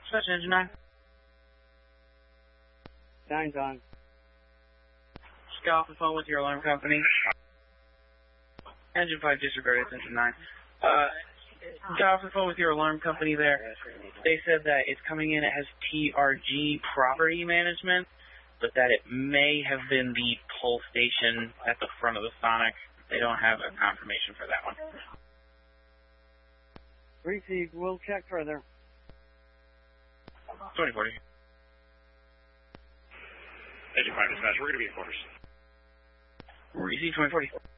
Dispatch Engine 9. 9's on. Just got off the phone with your alarm company. Engine 5 disregarded, Engine 9. Got off the phone with your alarm company there. They said that it's coming in, it has TRG property management, but that it may have been the pull station at the front of the Sonic. They don't have a confirmation for that one. Received. We'll check further. 2040. Engine 5 dispatch, we're going to be at quarters. Receive 2040.